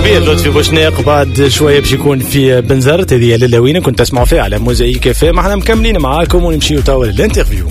كبير لطفي بوشناق بعد شويه باش يكون في بنزرت. هذه للاوينه كنت تسمعوا فيها على موزايك اف ام. احنا مكملين معاكم ونمشيو توا للانترفيو.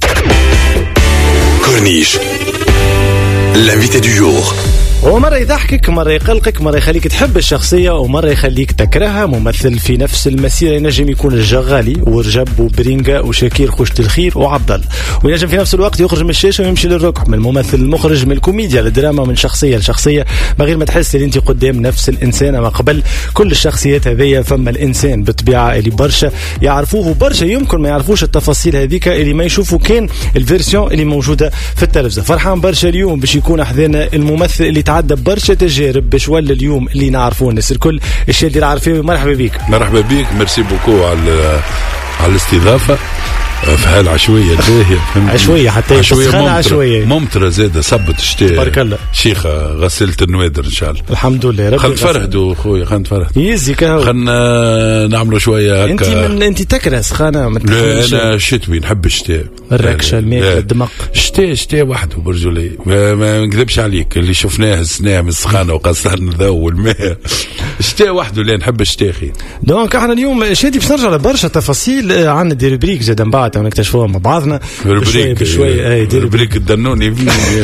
كورنيش l'invité du jour. ومرة يضحكك، مرة يقلقك، مرة يخليك تحب الشخصية، ومرة يخليك تكرهها. ممثل في نفس المسيرة ينجم يكون الجغالي ورجب وبرينجا وشاكير خوشت الخير وعبد الله، وينجم في نفس الوقت يخرج من الشاشة ويمشي للركع. من الممثل المخرج من الكوميديا للدراما، من شخصية لشخصية، من غير ما تحس ان انت قدام نفس الانسان. اما قبل كل الشخصيات هذيا فما الانسان بالطبيعة اللي برشا يعرفوه، برشا يمكن ما يعرفوش التفاصيل هذيك اللي ما يشوفوا كان الفيرسيون اللي موجودة في التلفزة. فرحان برشا اليوم باش يكون احذانا الممثل اللي تعدى برشا تجارب باش ولا اليوم اللي نعرفوه الناس الكل الشادي العارفين. مرحبا بيك. مرحبا بيك، ميرسي بوكو على الاستضافة في هالعشوية الباهية. عشوية حتى عشوية ممطرة زادة صبت شتاء. تبارك الله. شيخة غسلت النوادر إن شاء الله. الحمد لله. ربي خلنا نفرهدوا خويا، خلنا نفرهدوا. يزيك هاو. خلنا نعملوا شوية هكا. أنت تكره سخانة؟ لا أنا شتوي، نحب الشتاء. الركشة الماء الدمق. شتاء وحده برجولي. ما نكذبش عليك، اللي شفناه السنة من السخانة وقصرنا ذو والماء. شتاء وحده، لا نحب الشتاء أخي. دونك احنا اليوم شادي باش نرجع لبرشا تفاصيل. عندنا دي روبريك زاد من بعد ونكتشفوها مع بعضنا. بشوي روبريك الدنوني.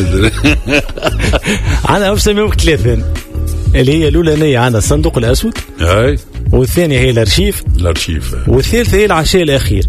عندنا أبسمهم ثلاثة، اللي هي الأولانية عندنا الصندوق الأسود، والثانية هي الأرشيف، والثالثة هي العشاء الأخير.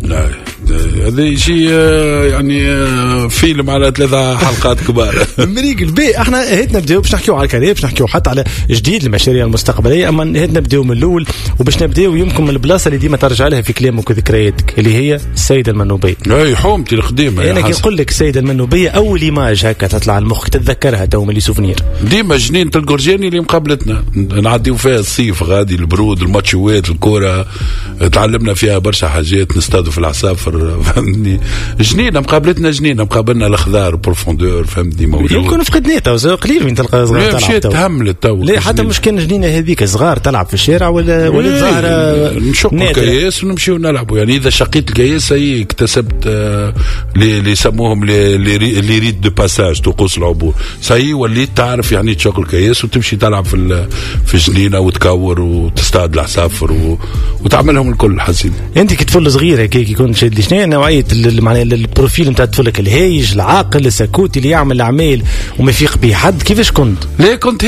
هذا شيء يعني فيلم على 3 حلقات كبار. مريق الباقي احنا هيتنا نبداو باش نحكيو على الكارير، باش نحكيو حتى على جديد المشاريع المستقبلية. اما هيتنا نبداو من الأول، وباش نبداو يمكن من البلاصة اللي ديما ترجع لها في كلامك وذكرياتك، اللي هي السيدة المنوبية. اي حومتي القديمة. انا كي نقول لك السيدة المنوبية، أول إيماج هكا تطلع على المخ تتذكرها تو من لي سوفنير؟ ديما جنينة الجورجاني اللي مقابلتنا، نعديو فيها الصيف غادي، البرود، الماتشوات، الكورة، تعلمنا فيها برشا حاجات، نصطادوا في العصافر. فهمتني؟ جنينة مقابلتنا، جنينة مقابلنا الأخضار بروفوندور. فهمتني؟ موجود. يمكن فقدناه تو قليل وين تلقى صغار تلعب. مشيت تهملت تو. لا حتى مش كان جنينة هذيك صغار تلعب في الشارع ولا ظاهرة نشقوا الكياس ونمشيو نلعبوا. يعني إذا شقيت الكياس هي اكتسبت اللي يسموهم اللي ريد دو باساج، طقوس العبور. سي وليت تعرف يعني تشق الكياس وتمشي تلعب في جنينة وتكور وتصطاد العصافر وتعملهم الكل. حسين انت كطفل صغير هيك كنت شاد شنو نوعيه معناها البروفيل نتاع طفلك؟ الهايج، العاقل، السكوتي، اللي يعمل اعمال وما يفيق به حد؟ كيفاش كنت؟ لا كنت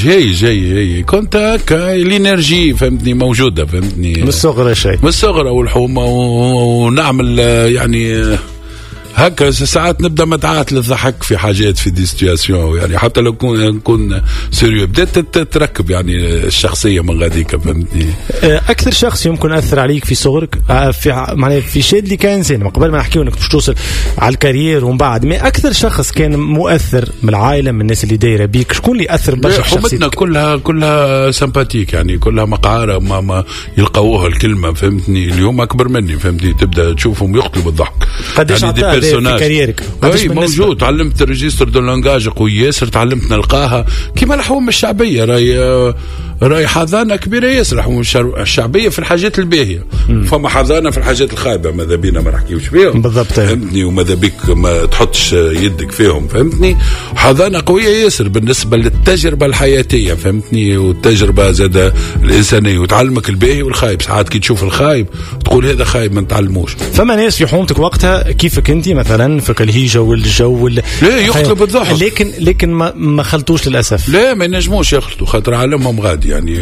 هايج كنت هكا الانرجي. فهمتني؟ موجوده. فهمتني؟ من الصغر شيء، من الصغر والحومه ونعمل يعني هكا ساعات نبدا مدعاة للضحك في حاجات في دي سيتواسيون. يعني حتى لو نكون سيريو بدات تركب يعني الشخصيه من غاديك. فهمتني؟ اكثر شخص يمكن اثر عليك في صغرك في معناها في شاد اللي كان انسان، من قبل ما نحكيو انك باش توصل على الكارير ومن بعد، ما اكثر شخص كان مؤثر من العائله، من الناس اللي دايره بيك؟ شكون اللي اثر برشا في شخصيتك؟ حومتنا كلها سمباتيك، يعني كلها مقعاره ما يلقوها الكلمه. فهمتني؟ اليوم اكبر مني. فهمتني؟ تبدا تشوفهم يقتلوا بالضحك. قداش يعني في كاريرك؟ موجود. تعلمت الريجستر دو لانجاج قوي ياسر، تعلمت نلقاها كيما الحومه الشعبيه. راي حضانه كبيره ياسر. الحومه الشعبيه في الحاجات الباهيه، فما حضانه في الحاجات الخايبه ماذا بينا ما نحكيوش فيهم. بالضبط. فهمتني؟ وماذا بيك ما تحطش يدك فيهم. فهمتني؟ حضانه قويه ياسر بالنسبه للتجربه الحياتيه. فهمتني؟ والتجربه زاده الانسانيه، وتعلمك الباهي والخايب. ساعات كي تشوف الخايب تقول هذا خايب ما نتعلموش. فما ناس في حومتك وقتها كيفك انت مثلا في الهيجه والجو لا يخلطوا بالضحك، لكن ما خلطوش للاسف. لا ما ينجموش يخلطوا، خاطر عالمهم غادي. يعني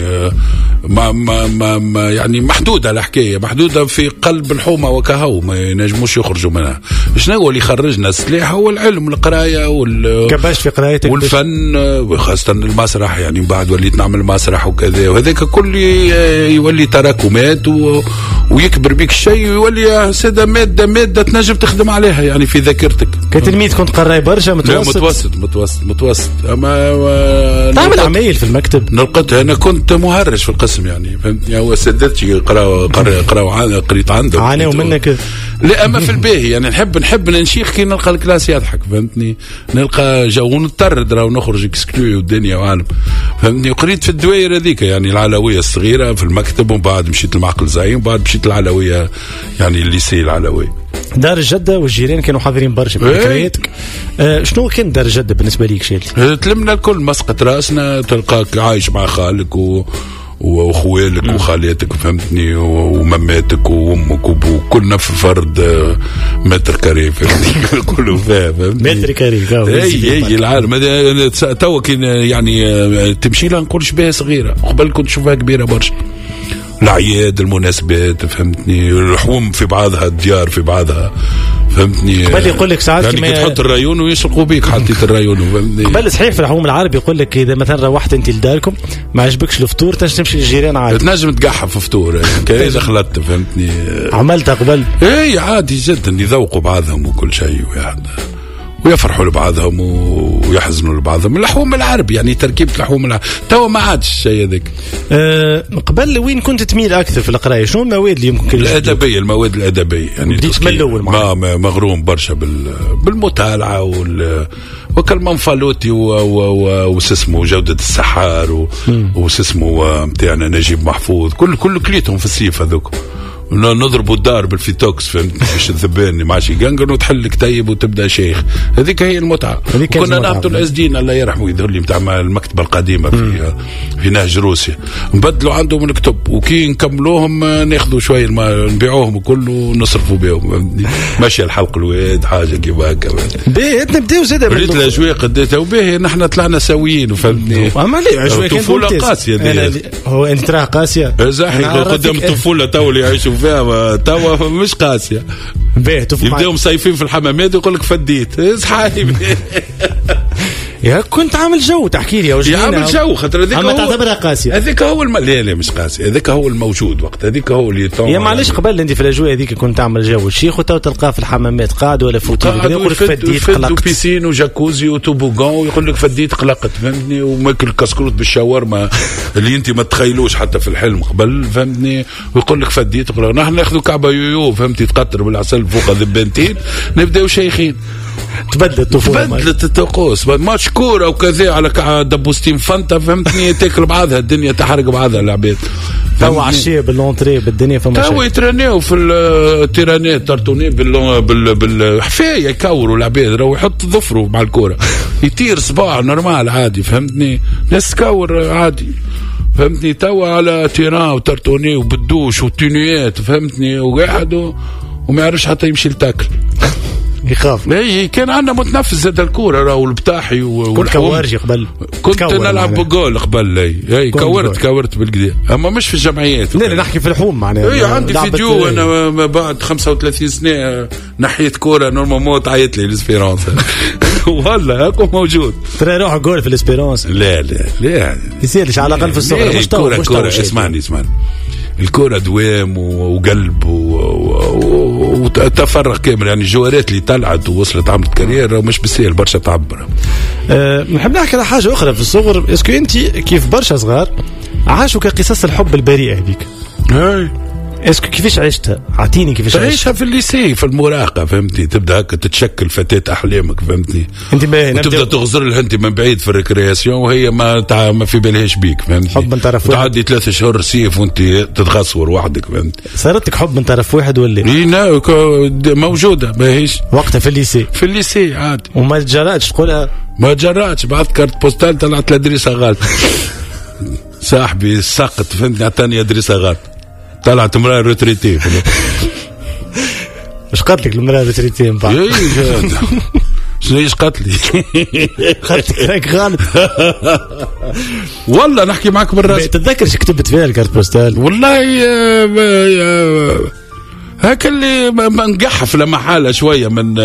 ما يعني محدوده الحكايه، محدوده في قلب الحومه وكهو، ما ينجموش يخرجوا منها. شنو هو اللي خرجنا السلاح؟ هو العلم، القرايه كباش في قرايتك والفن، خاصه المسرح. يعني بعد وليت نعمل مسرح وكذا، وهذاك كل يولي تراكمات ويكبر بك الشيء ويولي ساده ماده تنجم تخدم عليها يعني في ذاكرتك. كتلميذ كنت قراي برشا؟ متوسط. اما تعمل عمايل في المكتب؟ نلقتها. انا كنت مهرج في القسم يعني. فهمتني؟ هو سددتي قريت عنده عانوا منك. لا اما في الباهي يعني نحب ننشيخ كي نلقى الكلاس يضحك. فهمتني؟ نلقى جو ونطرد راهو نخرج اكسكلوي والدنيا وعالم. فهمتني؟ وقريت في الدوائر هذيك يعني العلويه الصغيره في المكتب، ومن بعد مشيت المعقل زعيم، ومن بعد مشيت العلويه يعني الليسي العلوي. دار الجدة والجيران كانوا حاضرين برشا في ذكرياتك. شنو كان دار الجدة بالنسبة ليك شادي؟ تلمنا الكل مسقط راسنا، تلقاك عايش مع خالك وخوالك وخالاتك فهمتني ومماتك وامك وابوك، كلنا في فرد متر كاري فهمتني. كله فهمتني متر كاري. اي العالم توا يعني تمشي لها نقولش بها صغيره، قبل كنت تشوفها كبيره برشا. الأعياد المناسبات فهمتني، الحوم في بعضها، الديار في بعضها فهمتني. قبل يقول لك ساعات يعني كي تحط الرايون ويسرقوا بيك حطيت الرايون فهمتني. قبل صحيح في الحوم العربي يقول لك اذا مثلا روحت انت لداركم ما عجبكش الفطور تمشي للجيران عادي، تنجم تقحف في فطور كذا خلطت فهمتني. عملتها قبل؟ اي عادي جدا، يذوقوا بعضهم وكل شيء ويفرحوا لبعضهم ويحزنوا لبعضهم. اللحوم العربي يعني تركيبة اللحوم العربي توا ما عادش الشيء هذاك. قبل وين كنت تميل أكثر في القراية؟ شنو المواد اللي يمكن الأدبية، المواد الأدبية يعني بديت من الأول مغروم برشا بالمطالعة وكالمنفلوتي وسسمه جودة السحار وسسمه متاعنا نجيب محفوظ، كل كليتهم في الصيف هذوك. نضربوا الدار بالفيتوكس فهمت باش الذبان ما عادش يقنقن وتحل كتيب وتبدا شيخ. هذيك هي المتعه. كنا نعطوا الاسدين الله يرحمه يظهر لي نتاع المكتبه القديمه في نهج روسيا، نبدلوا عندهم الكتب وكي نكملوهم ناخذوا شويه نبيعوهم وكله ونصرفوا بهم ماشي الحلق الواد حاجه كيما هكا. نبداو زاد ريت الاجواء قديتها وباهي نحن طلعنا سويين وفهمتني. اما ليه طفوله قاسيه هو انت تراها قاسيه زاحي قدام الطفوله تو اللي يعيشوا فيها توا مش قاسيه. يبداو مصيفين في الحمامات يقول لك فديت صحيح. يا كنت عامل جو تحكي لي يا عامل جو خاطر هذيك اما تعتبرها قاسيه. هذيك هو لا مش قاسيه، هذيك هو الموجود وقت هذيك هو اللي يا معلش قبل انت في الاجواء هذيك كنت تعمل جو الشيخ وتو تلقاه في الحمامات قاعد ولا فوت يقول لك فديت قلقت بيسين وجاكوزي وتوبوغان ويقول لك فديت قلقت فهمتني، وماكل كسكروت بالشاورما اللي انت ما تخيلوش حتى في الحلم قبل فهمتني، ويقول لك فديت قلقت. نحن ناخذوا كعبه يويو فهمتي تقطر بالعسل فوق ذبانتين نبداو شيخين. تبدلت الطقوس ماتش كوره وكذا على دبوستين فانتا فهمتني تاكل بعضها الدنيا تحرق بعضها العباد. تو عشيه باللونتري بالدنيا فما شيء. تو يترنيو في التيرانات ترتوني بالحفايه يكوروا العباد راهو يحط ظفره مع الكوره يطير صباع نورمال عادي فهمتني، ناس كور عادي فهمتني. تو على تيران وترتوني وبدوش وتينيات فهمتني وقاعد وما يعرفش حتى يمشي لتاكل يخاف. اي كان عندنا متنفس زاد الكوره راهو البتاحي كنت كوارجي قبل كنت نلعب بجول قبل اي كورت بالكدا اما مش في الجمعيات. لا نحكي في الحوم معناها. اي عندي فيديو انا بعد 35 سنه نحيت كوره نورمالمون تعيط لي الاسبيرونس والله هاكو موجود. ترى روح جول في الاسبيرونس. لا يصيرش على الاقل في الصغر مش كوره اسمعني الكرة دوام وقلب وتفرغ كامل يعني الجوارات اللي طلعت ووصلت عملت كارير مش بالسهل برشا تعبر. نحب نحكي على حاجة أخرى في الصغر. اسكو أنت كيف برشا صغار عاشوا كقصص الحب البريئة هذيك؟ اسكو كيفاش عشتها؟ اعطيني كيفاش عشتها. في الليسي في المراهقه فهمتني تبدا هكا تتشكل فتاه احلامك فهمتني انت تبدا تغزر لها انت من بعيد في الريكرياسيون وهي ما في بالهاش بيك فهمتني. حب من طرف واحد تعدي 3 شهور رسيف وانت تتغصور وحدك فهمت. صارتك حب من طرف واحد ولا لا موجوده ماهيش وقتها في الليسي عادي وما تجرأتش تقولها؟ ما جرأتش بعثت كارت بوستال طلعت لادريسه غلط صاحبي سقط فهمتني عطاني ادريسه غلط طلعت امرأة روتريتي. ايش قتلك المرأة روتريتي من بعد؟ شنو ايش قتلي؟ قتلك غلط والله نحكي معك بالراس. تتذكرش كتبت فيها الكارت بوستال؟ والله هكا اللي منقحف لما حالة شوية من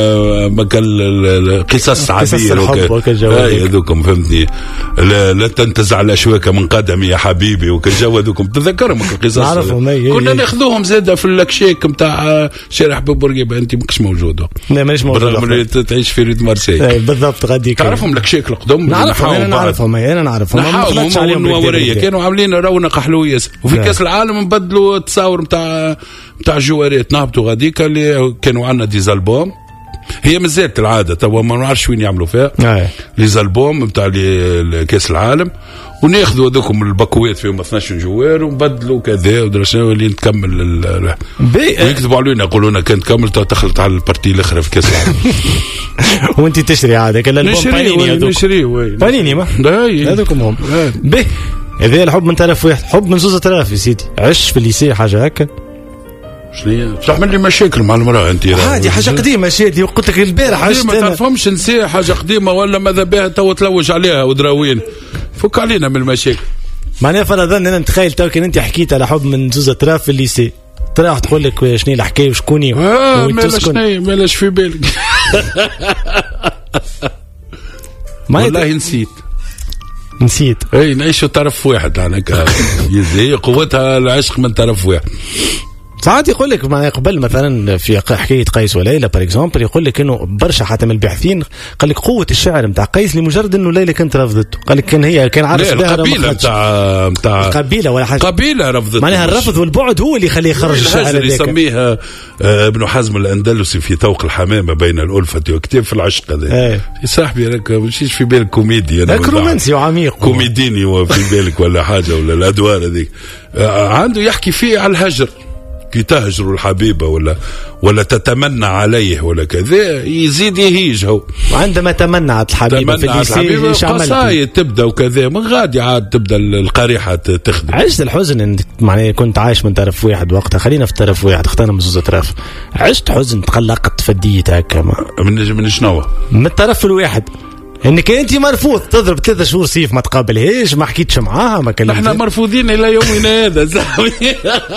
قصص عبير هذوكم فهمتني. لا تنتزع الأشواك من قدمي يا حبيبي وكالجو هذوكم تذكرهم القصص كنا ناخذوهم زادة في اللاكشيك متاع شارع حبيب بورقيبة. أنت ماكش موجودة. لا مانيش موجودة بالرغم اللي تعيش في ريد مارسيل. بالضبط غادي تعرفهم لاكشيك القدم. أنا نعرفهم عليهم كانوا عاملين رونق حلويس. وفي كأس العالم نبدلوا التصاور متاع الجوارات نهبطوا غاديك اللي كانوا عندنا ديزالبوم هي مازالت العاده توا ما نعرفش وين يعملوا فيها لي زالبوم نتاع كاس العالم، وناخذوا هذوكم الباكوات فيهم 12 جوار ونبدلوا كذا ودرسنا اللي نكمل ويكتبوا علينا يقولوا لنا كان تكمل تخلط على البارتي الاخرى في كاس العالم. وانت تشري عادة كلا نشري بانيني ما هذوكم هم به. هذا الحب من طرف واحد، حب من زوز اطراف يا سيدي. عش في الليسي حاجه هكا شنو تعمل لي مشاكل مع المراه انت؟ عادي حاجه قديمه شادي، وقلت لك البارح عشت ما تعرفهمش نسي حاجه قديمه ولا ماذا بها تو تلوج عليها ودراوين. فك علينا من المشاكل. معناها فرضا انا نتخيل تو كان انت حكيت على حب من زوز اطراف في الليسي، راح تقول لك شنو الحكايه وشكوني مالاش في بالك. والله نسيت اي نعيشوا طرف واحد هناك. يزي قوتها العشق من طرف واحد. ساعات يقول لك ما قبل مثلا في حكايه قيس وليلى بار اكزومبل، يقول لك انه برشا حتى من الباحثين قال لك قوه الشعر نتاع قيس لمجرد انه ليلى كانت رفضته. قال لك كان هي كان عارف بها القبيله نتاع قبيله ولا حاجه، قبيله رفضته. معناها الرفض والبعد هو اللي يخليه يخرج الشعر هذاك. يسميها ابن حزم الاندلسي في طوق الحمامه بين الالفه وكتاب في العشق هذا. يا صاحبي راك ماشيش في بالك كوميدي انا رومانسي وعميق كوميديني وفي بالك ولا حاجه ولا الادوار هذيك. عنده يحكي فيه على الهجر، كي تهجر الحبيبة ولا تتمنى عليه ولا كذا يزيد يهيج هو. وعندما تمنعت الحبيبة في الليسي قصايد تبدا وكذا من غادي عاد تبدا القريحة تخدم. عشت الحزن انك معناها كنت عايش من طرف واحد وقتها، خلينا في طرف واحد اختارنا من زوز اطراف. عشت حزن تقلقت فديت هكا من شنو؟ من الطرف الواحد انك انت مرفوض تضرب 3 شهور سيف ما تقابلهاش ما حكيتش معاها ما كلمتش. احنا مرفوضين الى يومنا هذا صاحبي.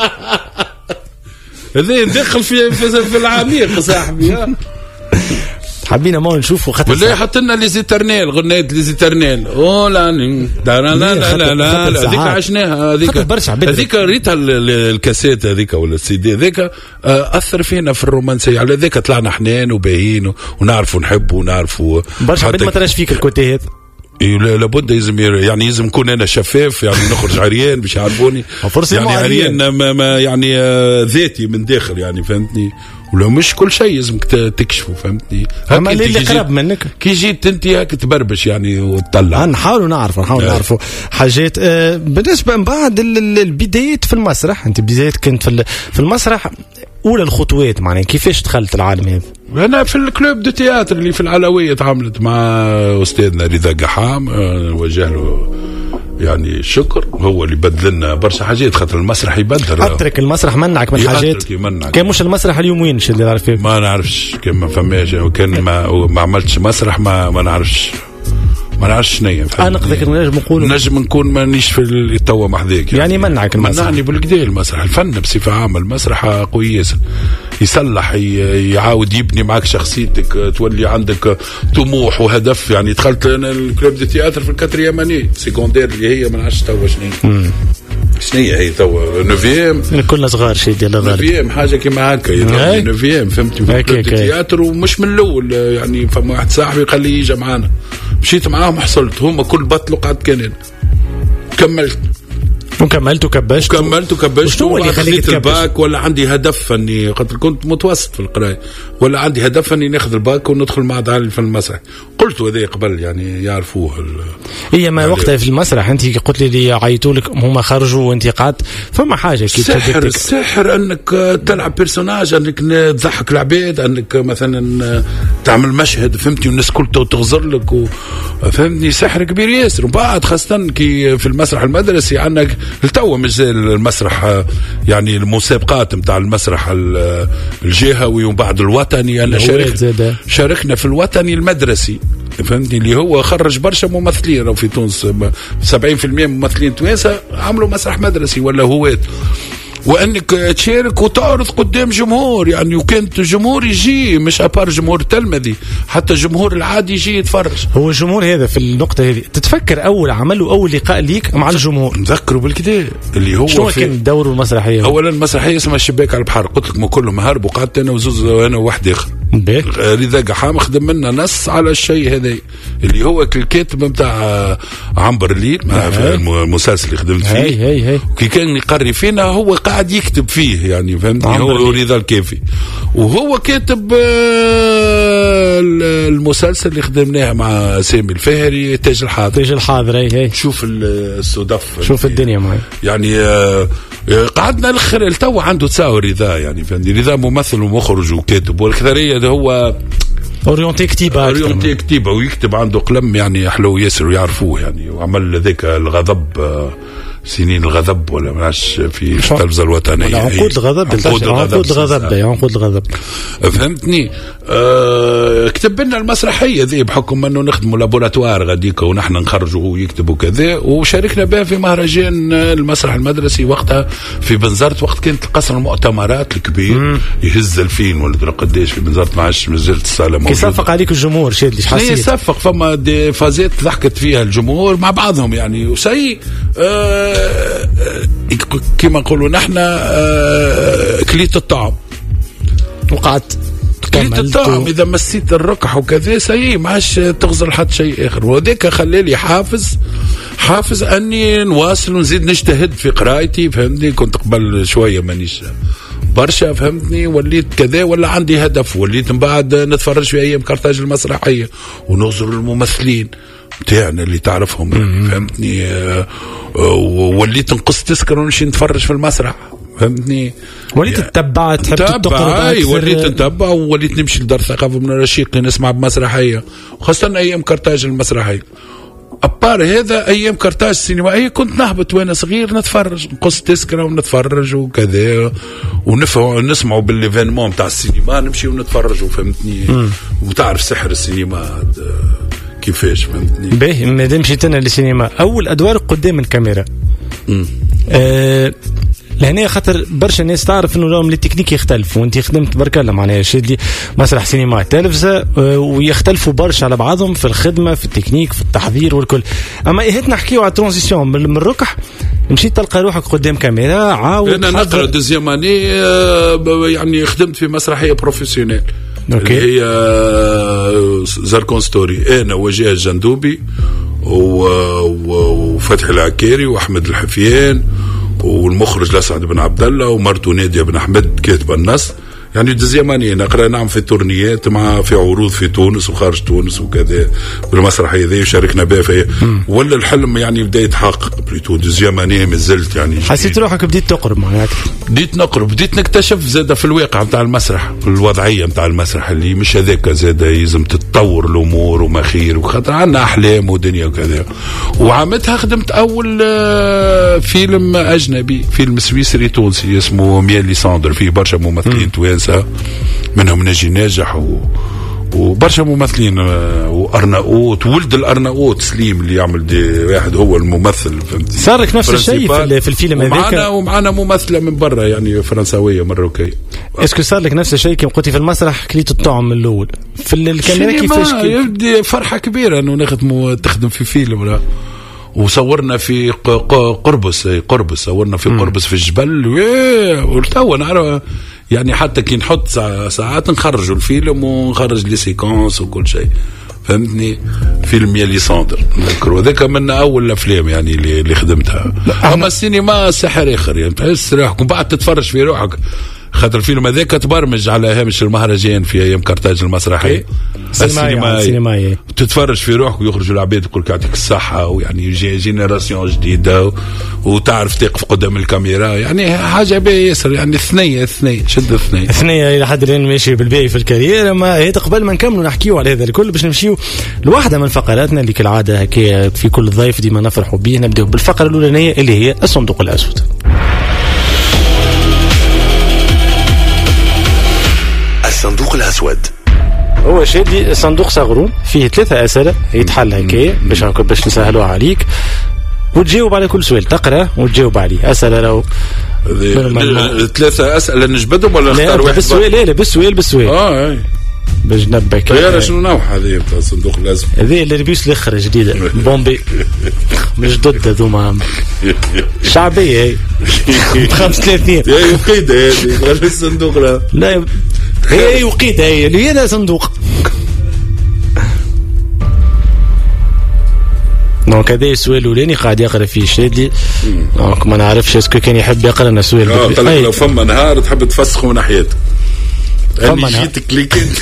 هذا ندخل في العميق صاحبي. حبينا ما نشوفوا خاطر ولا حط لنا لي زيترنيل غنية لي زيترنيل لا لا هذيك عشناها هذيك ريتها الكاسيت هذيك ولا السيدي هذيك اثر فينا في الرومانسيه. على ذاك طلعنا حنان وباهين ونعرفوا نحبوا ونعرفوا برشا عباد ما تراش فيك الكوتي هذا. لابد لازم نكون انا شفاف يعني نخرج عريان باش يعرفوني يعني عريان ما يعني ذاتي من داخل يعني فهمتني. ولو مش كل شيء لازمك تكشفه فهمتني. اما اللي قرب منك كي جيت انت هاك تبربش يعني وتطلع. نحاولوا نعرفوا حاجات. بالنسبه من بعد البدايات في المسرح، انت بدايات كنت في المسرح اولى الخطوات معناها كيفاش دخلت العالم هذا؟ انا في الكلوب دو تياتر اللي في العلويه تعاملت مع استاذنا رضا قحام، وجه له يعني الشكر، هو اللي بدل لنا برشا حاجات خاطر المسرح يبدل. اترك المسرح منعك من حاجات كان مش المسرح اليوم وين اللي نعرف فيه ما نعرفش كان ما فماش كان ما عملتش مسرح ما نعرفش شنيا. انا نقدر نجم نكون مانيش في التوا محذاك يعني منعك المسرح. منعني بالكدا المسرح. الفن بصفه عامه المسرح قوي ياسر، يصلح يعاود يبني معك شخصيتك، تولي عندك طموح وهدف. يعني دخلت انا الكلوب دي تياتر في الكاتريام اني سيكوندير اللي هي ما نعرفش توا شنو هي توا نوفيام كلنا صغار شي ديال الغالب نوفيام حاجه كيما هكا يعني نوفيام فهمتني في الكلوب دي تياتر. ومش من الاول يعني فما واحد صاحبي قال لي يجي معانا، مشيت معاهم حصلت هما كل بطلوا قعد كان كملت وكبشت شنو اللي يخليك الباك؟ ولا عندي هدف اني قد كنت متوسط في القرايه، ولا عندي هدف اني ناخذ الباك وندخل مع دار في المسرح. قلت هذا قبل يعني يعرفوه هي ما يعني وقتها في المسرح انت قلت لي عيطوا لك هما خرجوا وانت قعدت فما حاجه كي السحر انك تلعب بيرسوناج، انك تضحك العباد، انك مثلا تعمل مشهد فهمتي والناس كلها تغزر لك فهمتني. سحر كبير ياسر. وبعد خاصه كي في المسرح المدرسي عندك التو مش زي المسرح يعني المسابقات نتاع المسرح الجهوي وبعد الوطني. انا شاركنا في الوطني المدرسي فهمتني اللي هو خرج برشا ممثلين في تونس 70% ممثلين توانسه عملوا مسرح مدرسي ولا هوات. وانك تشارك وتعرض قدام جمهور يعني، وكانت الجمهور يجي مش ابار جمهور تلمذي، حتى الجمهور العادي يجي يتفرج. هو الجمهور هذا في النقطه هذه تتفكر اول عمل واول لقاء ليك مع الجمهور؟ نذكره بالكدا اللي هو شو كان دوره المسرحيه؟ اولا المسرحيه اسمها الشباك على البحر، قلت لك ما كلهم هربوا، قعدت انا وزوز وانا وواحد اخر رضا قحام خدم لنا نص على الشيء هذا اللي هو الكاتب نتاع عنبر الليل في المسلسل اللي خدمت فيه. وكي كان يقري فينا هو قاعد يكتب فيه يعني فهمتني. هو رضا الكافي وهو كاتب المسلسل اللي خدمناه مع سامي الفهري تاج الحاضر. شوف الصدف شوف الدنيا معي يعني قعدنا الاخر التو عنده تساوي رضا يعني فهمتني. رضا ممثل ومخرج وكاتب والكثريه ده هو اورينتي كتيبه ويكتب عنده قلم يعني حلو ياسر ويعرفوه يعني. وعمل ذاك الغضب سنين الغضب ولا مناش في التلفزة الوطنية عنقود الغضب فهمتني. كتب لنا المسرحية ذي بحكم انه نخدموا لابوراتوار غاديك ونحن نخرجوا ويكتب وكذا. وشاركنا بها في مهرجان المسرح المدرسي وقتها في بنزرت وقت كانت قصر المؤتمرات الكبير يهز الفين ولا قديش في بنزرت ما عادش مازالت الصالة موجودة. يصفق عليك الجمهور شاد ليش حسيت يصفق فما دي فازات ضحكت فيها الجمهور مع بعضهم يعني. وسي كما نقولوا نحن كليت الطعم وقعدت كليت الطعم اذا مسيت الركح وكذا سي ما عادش تغزر حتى شيء اخر. وذاك خلالي حافز اني نواصل ونزيد نجتهد في قرايتي فهمتني. كنت قبل شويه مانيش برشا فهمتني. وليت كذا ولا عندي هدف. وليت من بعد نتفرج في ايام كارتاج المسرحيه ونغزر الممثلين بتاعنا اللي تعرفهم فهمتني. وليت نقص تذكر ونمشي نتفرج في المسرح فهمتني. وليت تتبع تحب تقرا وليت نتبع ووليت نمشي لدار الثقافه من رشيق نسمع بمسرحيه وخاصه ايام كارتاج المسرحيه. أبار هذا أيام كارتاج السينمائية كنت نهبط وأنا صغير نتفرج نقص تذكرة ونتفرج وكذا ونسمعوا بالإيفينمون بتاع السينما نمشي ونتفرج وفهمتني. وتعرف سحر السينما كيفاش فهمتني. باهي ما مشيت أنا للسينما أول أدوار قدام الكاميرا لهنا خاطر برشا الناس تعرف انه لهم التكنيك يختلف وانت خدمت برك الله معناها شدي مسرح سينما تلفزه ويختلفوا برشا على بعضهم في الخدمه في التكنيك في التحضير والكل. اما هات نحكيو على الترانزيسيون من الركح مشيت تلقى روحك قدام كاميرا عاود انا نقرا دوزيام اني يعني خدمت في مسرحيه بروفيسيونيل اللي هي زركون ستوري انا وجيه الجندوبي وفتحي العكاري واحمد الحفيان والمخرج الأسعد بن عبد الله ومرته نادية بن أحمد كاتبة النص يعني دزيمانية نقرأ نعم في تورنيات مع في عروض في تونس وخارج تونس وكذا بالمسرحية ذي وشاركنا بها في ولا الحلم يعني بدأ يتحقق بريتو دزيمانية مازلت يعني حسيت روحك بديت تقرب معناها بديت نقرب بديت نكتشف زادة في الواقع متاع المسرح الوضعية متاع المسرح اللي مش هذاك زادة يلزم تتطور الأمور وما خير وخاطر عنا أحلام ودنيا وكذا. وعامتها خدمت أول فيلم أجنبي فيلم سويسري تونسي اسمه ميالي ساندر فيه برشا ممثلين توانسة منهم ناجي ناجح وبرشا ممثلين وارناؤوط ولد الارناؤوط سليم اللي يعمل دي واحد هو الممثل فهمتي. صار لك نفس الشيء في الفيلم هذاك ومعنا ممثله من برا يعني فرنساويه مروكيه. اسكو صار لك نفس الشيء كي قلتي في المسرح كليت الطعم من الاول في الكاميرا كيفاش يبدي فرحه كبيره انه تخدم في فيلم وصورنا في قربص صورنا في قربص في الجبل وتوا نعرف يعني حتى كي نحط ساعات نخرجوا الفيلم ونخرج لي سيكونس وكل شيء فهمتني. فيلم يلي ساندر نذكر وذاك من اول الافلام يعني اللي خدمتها. اما السينما سحر اخر يعني تحس روحك بعد تتفرج في روحك خاطر الفيلم هذاك تبرمج على هامش المهرجان في ايام كارتاج المسرحيه السينمائي تتفرج في روحك ويخرجوا العباد يقول لك يعطيك الصحه ويعني جينيراسيون جديده وتعرف تقف قدام الكاميرا يعني حاجه باهيه ياسر يعني ثنيه شد ثنيه الى حد الان ماشي بالباهي في الكارير. اما هي قبل ما نكملوا نحكيوا على هذا الكل باش نمشيو لواحده من فقراتنا اللي كالعاده هكا في كل ضيف ديما نفرحوا به. نبداو بالفقره الاولانيه اللي هي الصندوق الاسود. الصندوق الأسود هو شادي صندوق صغرون فيه 3 أسئلة يتحل هكايا باش نسهلوها عليك وتجاوب على كل سؤال تقرأ وتجاوب عليه. أسئلة لو 3 أسئلة نجبدهم ولا نختار واحد بالسؤال؟ لا بالسؤال باش نبك يا شنو نوع هذه بتاع الصندوق الأسود هذه اللي ربيوس الأخرى جديدة بومبي مش ضد هذوما شعبية 35 يا قيدة هذه الصندوق لا هي وقيتها هي اللي هي صندوق. دونك هذا السؤال الاولاني قاعد يقرا فيه الشادلي. دونك ما نعرفش اسكو كان يحب يقرا لنا سؤال. قال لك لو فما نهار تحب تفسخه من ناحيته انا جيتك لي كنت.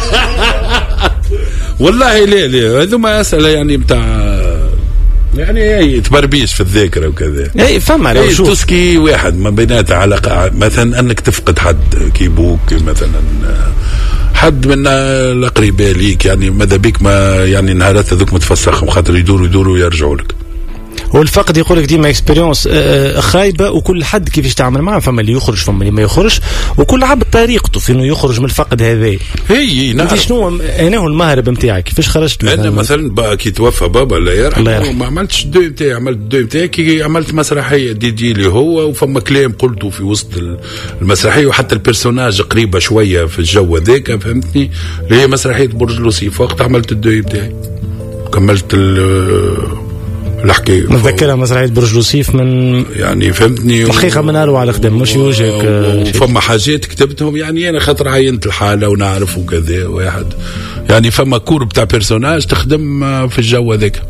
والله لا هذوما اسئله يعني بتاع يعني تبربيش في الذاكره وكذا. اي فما لو شوف تسكي واحد ما بيناتها علاقه مثلا انك تفقد حد كيبوك مثلا حد من الاقرباء ليك يعني ماذا بيك ما يعني نهارات هذوك متفسخهم خاطر يدوروا يرجعوا لك. والفقد يقول لك ديما اكسبيريونس خايبه وكل حد كيفاش تعمل معاه. فما اللي يخرج فما اللي ما يخرج وكل عبد طريقته في انه يخرج من الفقد هذا. هي انت شنو انا هو المهرب نتاعك كيفاش خرجت؟ انا مثلا كي توفى بابا الله يرحمه ما عملتش الدو نتاعي. عملت الدو نتاعي كي عملت مسرحيه ديدي لي هو وفما كلام قلته في وسط المسرحيه وحتى البيرسوناج قريبه شويه في الجو هذاك فهمتني اللي هي مسرحيه برج لوسيف. وقت عملت الدو نتاعي كملت الحكايه نتذكرها مسرحيه برج لوسيف من يعني فهمتني الحقيقه من اروع الخدم مش يوجهك. وفما حاجات كتبتهم يعني انا خاطر عينت الحاله ونعرف وكذا واحد يعني فما كور بتاع بيرسوناج تخدم في الجو هذاك.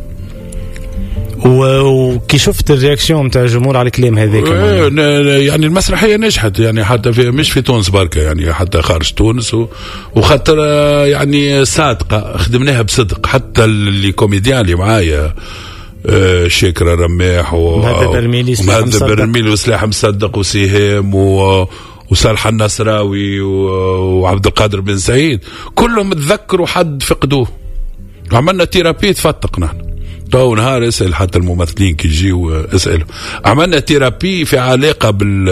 وكي شفت الرياكسيون نتاع الجمهور على الكلام هذاك يعني المسرحيه نجحت يعني حتى في مش في تونس بركه يعني حتى خارج تونس وخاطر يعني صادقه خدمناها بصدق. حتى اللي كوميديان اللي معايا شكرا رماح ومهذب برميلي وسلاح مصدق وسهام وصالح النصراوي وعبد القادر بن سعيد كلهم تذكروا حد فقدوه. عملنا تيرابي تفتق نحن تو نهار اسأل حتى الممثلين كي يجيو اسألوا. عملنا تيرابي في علاقة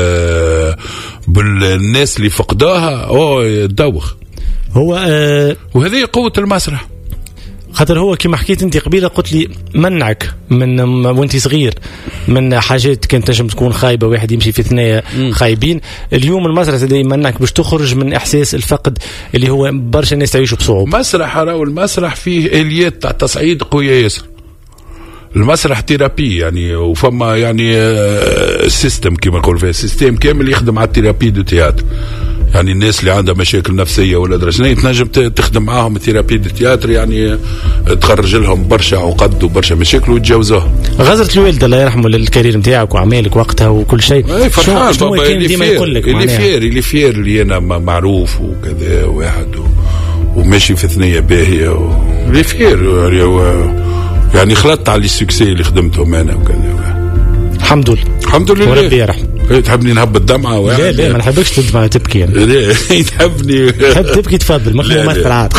بالناس اللي فقدوها تدوخ هو وهذه قوة المسرح. خاطر هو كما حكيت انت قبيله قلت لي منعك من وانت صغير من حاجات كانت تنجم تكون خايبه واحد يمشي في ثنايا خايبين. اليوم المسرح اللي يمنعك باش تخرج من احساس الفقد اللي هو برشا الناس تعيشوا بصعوبه. مسرح راهو المسرح فيه اليات تاع تصعيد قويه ياسر. المسرح تيرابي يعني وفما يعني سيستم كما نقول فيه سيستم كامل يخدم على التيرابي دو تياتر. يعني الناس اللي عندها مشاكل نفسيه ولا درجنيه تنجم تخدم معاهم الثيرابي دو تياتر يعني تخرج لهم برشا عقد وبرشا مشاكل وتجاوزوها. غزرت الوالده الله يرحمه للكارير نتاعك وعمالك وقتها وكل شيء. فرحان بابا اللي فير اللي انا معروف وكذا واحد وماشي في ثنيه باهيه اللي فير يعني خلطت على السكسي اللي خدمتهم انا وكذا. الحمد لله الحمد لله وربي يرحم. تحبني نهب الدمعة لا ما نحبكش تدمع تبكي يعني. لا تحبني تحب تبكي تفضل ما في ممثل عاد.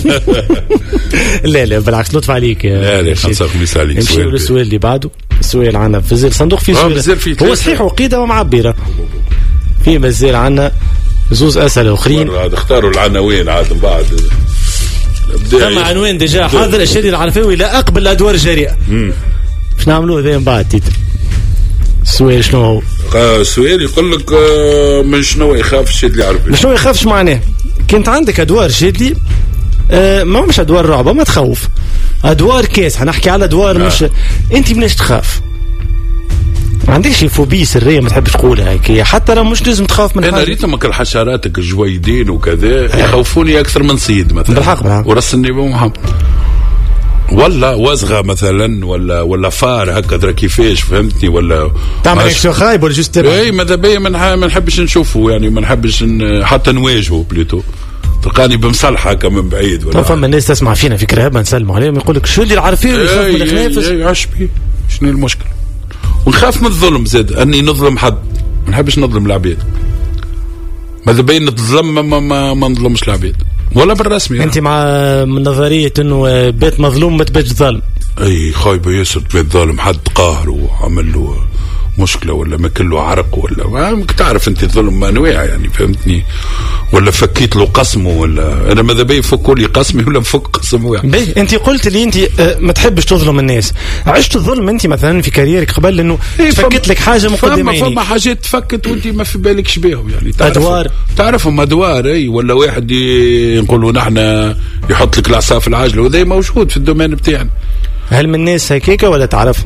لا بالعكس لطف عليك. لا خلص خميس عليك. نمشي للسؤال اللي بعده. السؤال عنا في زير صندوق فيه سؤال هو صحيح وقيده ومعبره في مازال عنا زوز اسئله اخرين. اختاروا العناوين عاد من بعد ثم عنوان ديجا حاضر الشادي العرفاوي لا اقبل الادوار الجريئه. باش نعملوه ذا من بعد تيتر. السؤال شنو هو؟ السؤال يقول لك من شنو يخاف الشادلي عرفي؟ من شنو يخافش معناه؟ كنت عندك ادوار شادلي ما مش ادوار رعبه ما تخوف ادوار كاس حنحكي على ادوار مش انت مناش تخاف ما عندكش فوبي سريه ما تحبش تقولها هيك حتى لو مش لازم تخاف من حاجه. انا ريت مك الحشراتك الجويدين وكذا يخوفوني اكثر من صيد مثلا بالحق ورس النبي محمد ولا وزغه مثلا ولا فار هكذا كيفاش فهمتني ولا تعمل شو خايب ولا جوست اي ماذا بيا ما نحبش نشوفه يعني ما نحبش حتى نواجهه بليتو تلقاني بمصلحه كم من بعيد ولا فما الناس تسمع فينا في كرهبه نسلموا عليهم يقول لك شو اللي العارفين يخاف من الخنافس. عش بيه شنو المشكله ونخاف من الظلم زاد اني نظلم حد ما نحبش نظلم العبيد ماذا بين نظلم ما نظلمش العبيد ولا بالرسمي. انت مع من نظريه انه بيت مظلوم ما تباتش ظالم. اي خايبه ياسر بيت ظالم حد قاهر وعمل له مشكله ولا ماكل له عرق ولا تعرف انت الظلم انواع يعني فهمتني ولا فكيت له قسمه ولا انا ماذا بي فكوا لي قسمي ولا نفك قسمه يعني. بي انت قلت لي انت ما تحبش تظلم الناس. عشت الظلم انت مثلا في كاريرك قبل انه تفكت لك حاجه مقدمه يعني فما حاجات تفكت وانت ما في بالكش بهم يعني تعرفهم ادوار اي ولا واحد نقولوا نحن يحط لك العصا في العجله وذا موجود في الدومين بتاعنا. هل من الناس هيك ولا تعرف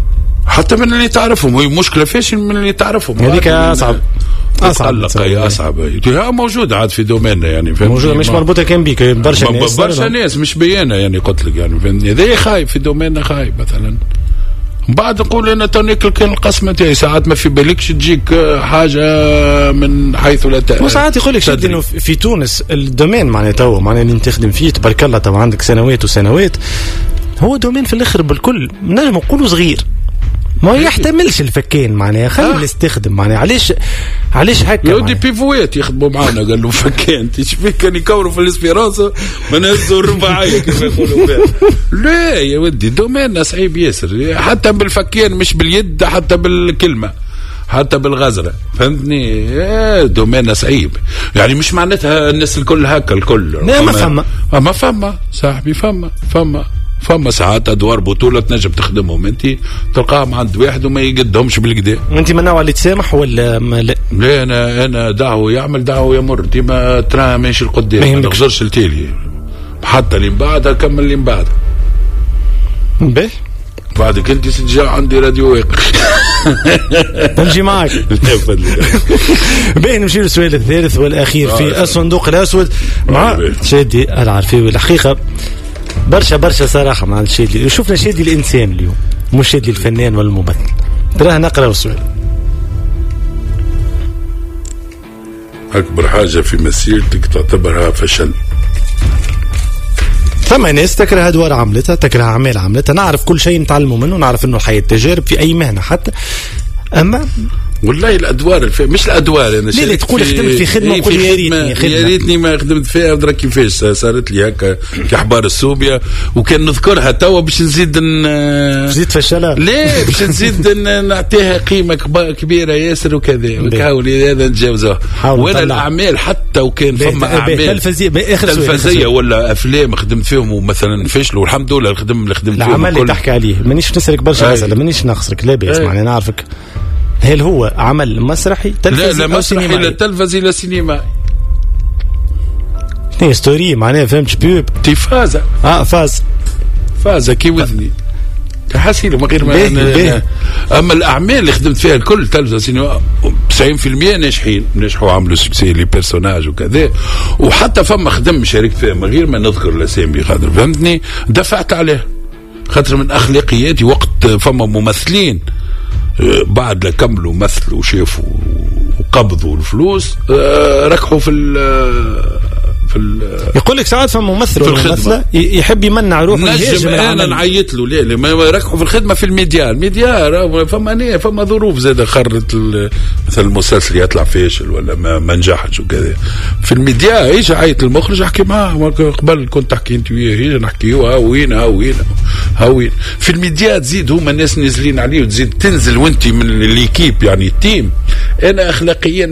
حتى من اللي تعرفهم. هي مشكله فاشل من اللي تعرفهم، هذيك اصعب اصعب هي موجوده عاد في دوميننا يعني موجوده مش مربوطه كان بيك برشا ناس مش بيانه يعني قلت لك يعني فهمتني. هذا خايف في دوميننا خايف مثلا بعد نقول انا تونيك كان القسمه تاعي ساعات ما في بالكش تجيك حاجه من حيث لا تأتي. وساعات يقول لك شد انه في تونس الدومين معناها تو معناها اللي تخدم فيه تبارك الله طبعا عندك سنوات وسنوات هو دومين في الاخر بالكل نجم نقولوا صغير ما يحتملش الفكين معناها خلينا نستخدم معناها علاش هكا يودي بيفوات يخدموا معنا قال له فكين تشفيك كان يكوروا في الاسبيرانسا ما نهزوا الرباعيه كما يقولوا فيها. لا يا ودي دومين صعيب ياسر حتى بالفكين مش باليد حتى بالكلمه حتى بالغزره فهمتني. دومين صعيب يعني مش معناتها الناس الكل هكا الكل لا ما فما صاحبي فما ساعات ادوار بطوله تنجم تخدمهم انت تلقاهم عند واحد وما يقدهمش بالكدا. انت من النوع اللي تسامح ولا لا؟ لا انا دعوه يعمل دعوه يمر ديما ترى ماشي القدام ما نخزرش التالي حتى اللي بعدها كمل اللي بعد باهي بعدك انت سجاع عندي راديو واقع نمشي معك. باهي نمشي للسؤال الثالث والاخير في الصندوق الاسود مع شادي العرفي. الحقيقه برشا صراحة مع الشادي شفنا شادي الإنسان اليوم مش شادي الفنان ولا الممثل. تراه نقرأ السؤال. أكبر حاجة في مسيرتك تعتبرها فشل؟ ثم ناس تكره أدوار عملتها تكره أعمال عملتها نعرف كل شيء نتعلمه منه نعرف إنه الحياة تجارب في أي مهنة حتى أما والله الادوار مش الادوار انا اللي تقول خدمت في خدمه وقول يا ريتني ما خدمت فيها ادرك كيفاش صارت لي هكا كحبار السوبيا وكان نذكرها توا باش نزيد فشلها ليه باش نزيد نعطيها قيمه كبيره ياسر وكذا ونحاول هذا نتجاوزها. ولا الاعمال حتى وكان فما اعمال تلفزيه ولا افلام خدمت فيهم ومثلا فشلوا والحمد لله خدمت فيهم العمل اللي تحكي عليه مانيش نسرك برشا مسألة مانيش نخسرك لا باس معناها نعرفك هل هو عمل مسرحي تلفزي لا مسرحي لا تلفزي لا سينما ستوري معناها فهمت بيوب تفازة فازة كي وذني تحسيله ما غير ما اما الاعمال اللي خدمت فيها الكل تلفزه سينما 90% ناجحوا عملوا سكسي لي بيرسوناج وكذا وحتى فما خدم شاركت فيها من غير ما نذكر الاسامي خاطر فهمتني دفعت عليه خاطر من اخلاقياتي وقت فما ممثلين بعد لا كملوا مثلوا وشافوا وقبضوا الفلوس ركحوا يقول لك ساعات فما ممثل ولا ممثله يحب يمنع روحه نجم انا نعيط له ليه ما يركحوا في الخدمه في الميديا فما ظروف زاد خرت مثلا المسلسل يطلع فاشل ولا ما نجحش وكذا في الميديا ايش عيط المخرج احكي معاه قبل كنت تحكي انت وياه نحكي وين في الميديا تزيد هما الناس نازلين عليه وتزيد تنزل وانت من الليكيب يعني التيم انا اخلاقيا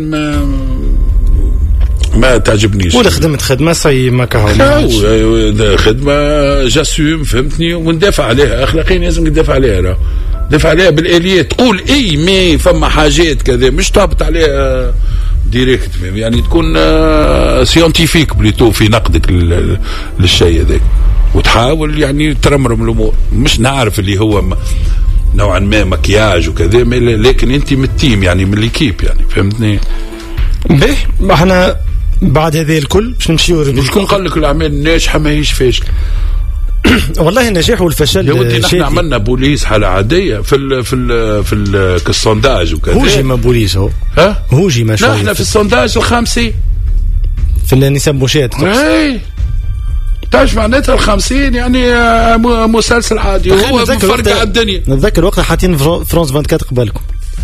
ما تعجبنيش ولا خدمة صي ما كهو خدمة جاسوم فهمتني وندافع عليها أخلاقيا لازم ندافع عليها ندافع عليها بالآليات تقول أي ما فما حاجات كذا مش تهبط عليها ديريكت يعني تكون سيانتيفيك بليتو في نقدك للشيء هذاك وتحاول يعني ترمرم الأمور مش نعرف اللي هو نوعا ما مكياج وكذا لكن أنت من التيم يعني من الكيب يعني فهمتني. باهي احنا بعد هذه الكل باش نمشيو شكون قال لك الاعمال ناجحه ماهيش فاشله؟ والله النجاح والفشل يا ودي نحن عملنا بوليس حاله عاديه في السونداج وكذا هو جي ما بوليس هو جي ما شويه نحن في السونداج الخامسي في النساء مشاهد اي تعرف معناتها 50 يعني مسلسل عادي وهو مفرقع الدنيا. نتذكر وقتها حاطين فرانس 24 قبالكم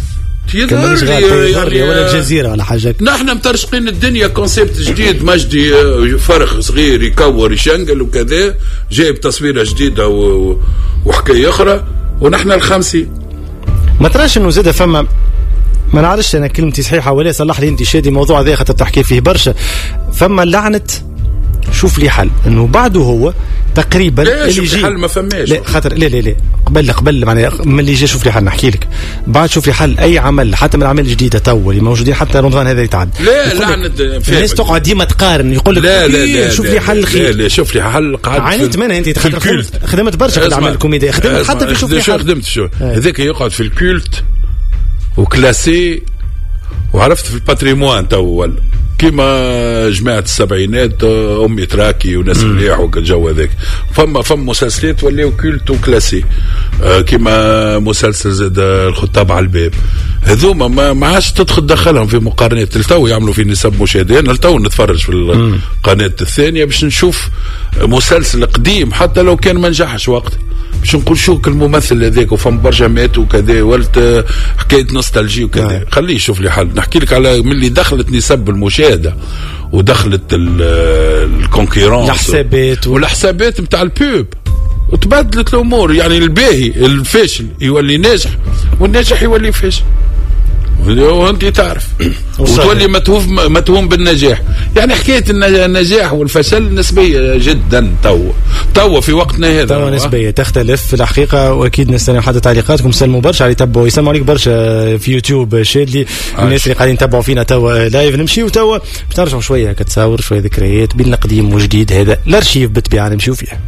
يعني ولا الجزيرة ولا حاجة نحن مترشقين الدنيا كونسيبت جديد مجدي فرخ صغير يكور يشنقل وكذا جايب تصويرة جديدة وحكاية أخرى ونحن ال50 ما تراش إنه زاد فما ما نعرفش أنا كلمتي صحيحة ولا صلح لي أنت شادي موضوع ذا خاطر تحكي فيه برشا فما لعنة شوف لي حل انه بعده هو تقريبا اللي يجي حل ما فماش. لا خاطر لا قبل معناها من اللي يجي شوف لي حل نحكي لك بعد شوف لي حل اي عمل حتى من الاعمال الجديده تو اللي موجودين حتى رمضان هذا يتعدى. لا لعنة الناس تقعد ديما تقارن يقول لك لا شوف لي حل خير. لا شوف لي حل قاعد عانيت منها انت خدمت برشا في الاعمال الكوميديه خدمت حتى في شوف لي حل خدمت شو هذاك يقعد في الكولت وكلاسي وعرفت في الباتريموان تو ولا كيما جماعة السبعينات أمي تراكي وناس مليح وكالجو هذاك فما مسلسلات ولاو كولت وكلاسي كيما مسلسل زاد الخطاب على الباب هذوما ما عادش تدخلهم في مقارنات التو يعملوا في نسب مشاهدين التو نتفرج في القناة الثانية باش نشوف مسلسل قديم حتى لو كان ما نجحش وقت باش نقول شو الممثل هذاك وفم برشا مات وكذا ولت حكايه نوستالجي وكذا خليه يشوف لي حل. نحكي لك على من اللي دخلت نسب المشاهده ودخلت الكونكيرونس والحسابات نتاع البوب وتبدلت الامور يعني الباهي الفاشل يولي ناجح والناجح يولي فاشل وانت تعرف وتولي متهوم بالنجاح يعني حكايه النجاح والفشل نسبيه جدا تو في وقتنا هذا تو نسبيه تختلف في الحقيقه واكيد نستنى حتى تعليقاتكم سلموا برشا على يتبعوا يسمعوا عليك برشا في يوتيوب شادلي الناس اللي قاعدين يتبعوا فينا تو لايف نمشيو تو باش نرجعوا شويه كتصاور شويه ذكريات بين القديم وجديد هذا الارشيف بالطبيعه نمشيو فيه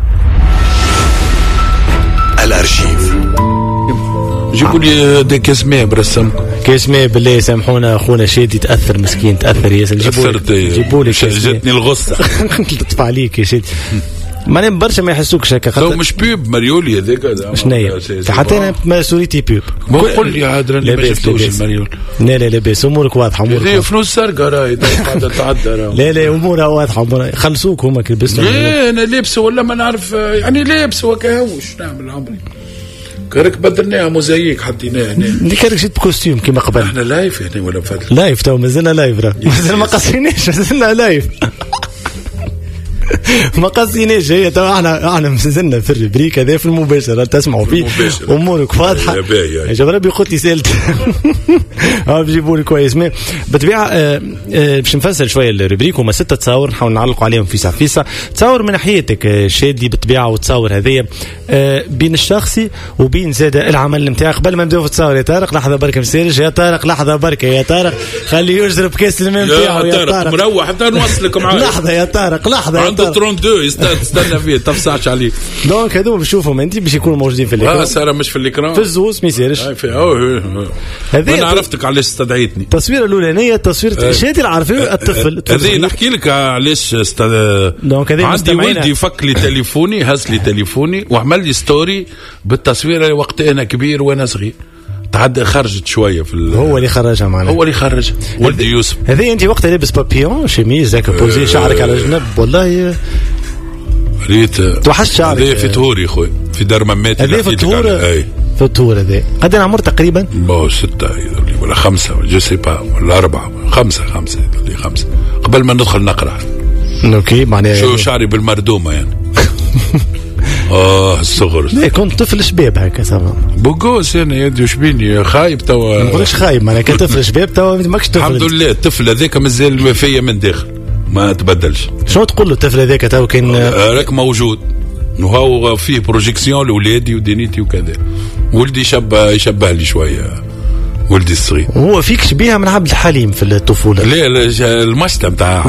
الارشيف جيبوا لي دي كاس ماء برسمكم كاس ماء بالله سامحونا اخونا شادي تاثر مسكين تاثر ياسر جيبوا لي جاتني الغصه تطفى عليك يا شادي ما برشا ما يحسوكش هكا لو مش بيب ماريولي هذاك شنيا حتى انا سوريتي بيب قول لي عاد راني ما شفتوش الماريول لا لاباس امورك واضحه هذه فلوس سرقه راهي قاعده تعدى لا امورها واضحه خلصوك هما كلبسوا لا انا لابس ولا ما نعرف يعني لابس وكهوش نعمل عمري كرك بدلناها موزايك حطيناها هنا اللي كرك جيت بكوستيوم كيما قبل احنا لايف هنا ولا فاتح لايف تو مازلنا لايف مازال ما قصيناش مازلنا لايف ما قصيناش هي تو احنا مازلنا في الريبريك هذا في المباشر تسمعوا فيه امورك واضحه يا جماعه ربي قلت لي سالت بجيبوا لي كويس ما بالطبيعه باش نفصل شويه الريبريك هما 6 تصاور نحاول نعلقوا عليهم فيسا تصاور من ناحيتك شادي بالطبيعه وتصاور هذيا بين الشخصي وبين زاد العمل نتاعك قبل ما نبداو في التصاور يا طارق لحظه بركه مسيرش يا طارق لحظه بركه يا طارق خليه يجرب كاس الماء نتاعو يا طارق مروح حتى نوصلك معاه لحظه يا طارق لحظه عنده 32 يستنى فيه تفصعش عليه دونك هذوما بنشوفهم انت باش يكونوا موجودين في الاكران ساره مش في الاكران في الزوز ما يسيرش انا عرفتك علاش استدعيتني التصويره الاولانيه تصويره شادي العارفه الطفل هذه نحكي لك علاش دونك هذه عندي ولدي فك لي تليفوني هز لي تليفوني وعمل لي ستوري بالتصويره وقت انا كبير وانا صغير تعدى خرجت شويه في هو اللي خرجها معنا هو اللي خرجها ولدي يوسف هذه انت وقتها لابس بابيون شميز ذاك بوزي شعرك على جنب والله ريت توحشت شعرك هذه في تهوري خويا في دار مماتي هذه في التهور في التهور هذه قد انا عمر تقريبا 6 ولا 5 جو سي با ولا 4 5 قبل ما ندخل نقرا اوكي معناها شو شعري بالمردومه يعني الصغر لا كنت طفل شباب هكا سما بوغوس انا يدي وشبيني خايب توا ما نقولش خايب معناها كطفل شباب توا ماكش طفل الحمد لله الطفل هذاك مازال فيا من داخل ما تبدلش شنو تقول له الطفل هذاك توا كان راك موجود وهو فيه بروجيكسيون لاولادي ودينيتي وكذا ولدي يشبه لي شويه ولدي الصغير هو فيك شبيهه من عبد الحليم في الطفوله لا المشتى نتاع